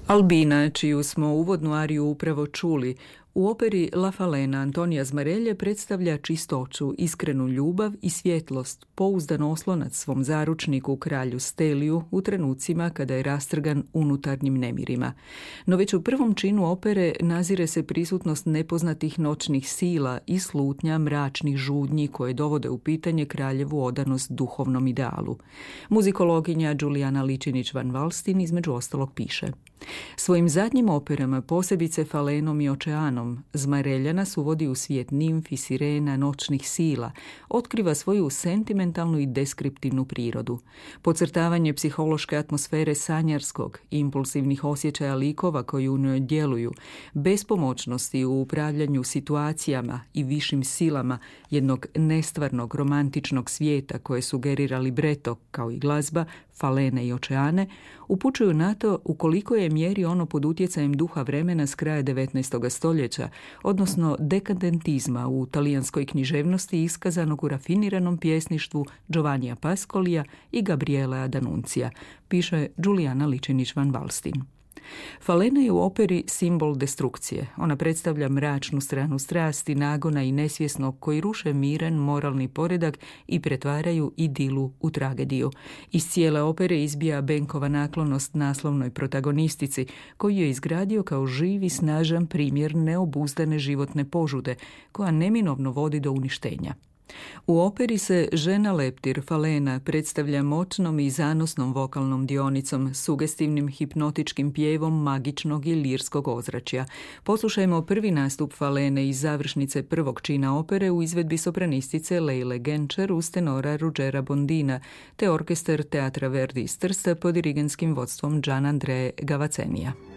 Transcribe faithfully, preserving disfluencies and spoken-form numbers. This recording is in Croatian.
Albina, čiju smo uvodnu ariju upravo čuli, u operi La Falena Antonija Zmarelje predstavlja čistoću, iskrenu ljubav i svjetlost, pouzdan oslonac svom zaručniku kralju Steliju u trenucima kada je rastrgan unutarnjim nemirima. No već u prvom činu opere nazire se prisutnost nepoznatih noćnih sila i slutnja mračnih žudnji koje dovode u pitanje kraljevu odanost duhovnom idealu. Muzikologinja Đulijana Ličinić-Van Valstin između ostalog piše: svojim zadnjim operama, posebice Falenom i Očeanom, Zmarelja nas uvodi u svijet nimfi, sirena, noćnih sila, otkriva svoju sentimentalnu i deskriptivnu prirodu. Podcrtavanje psihološke atmosfere sanjarskog, impulsivnih osjećaja likova koji u njoj djeluju, bespomoćnosti u upravljanju situacijama i višim silama jednog nestvarnog romantičnog svijeta koje sugerira libreto, kao i glazba, Falene i Očeane, upućuju na to u koliko je mjeri ono pod utjecajem duha vremena s kraja devetnaestog stoljeća, odnosno dekadentizma u talijanskoj književnosti iskazanog u rafiniranom pjesništvu Giovannija Pascolija i Gabrielea D'Annunzia, piše Đulijana Ličinić-Van Valstin. Falena je u operi simbol destrukcije. Ona predstavlja mračnu stranu strasti, nagona i nesvjesnog koji ruše miran moralni poredak i pretvaraju idilu u tragediju. Iz cijele opere izbija Benkova naklonost naslovnoj protagonistici, koju je izgradio kao živ i snažan primjer neobuzdane životne požude, koja neminovno vodi do uništenja. U operi se žena leptir Falena predstavlja moćnom i zanosnom vokalnom dionicom, sugestivnim hipnotičkim pjevom magičnog i lirskog ozračja. Poslušajmo prvi nastup Falene iz završnice prvog čina opere u izvedbi sopranistice Leile Genčer uz tenora Ruggera Bondina, te orkestar Teatra Verdi iz Trsta pod dirigentskim vodstvom Gian Andrea Gavacenija.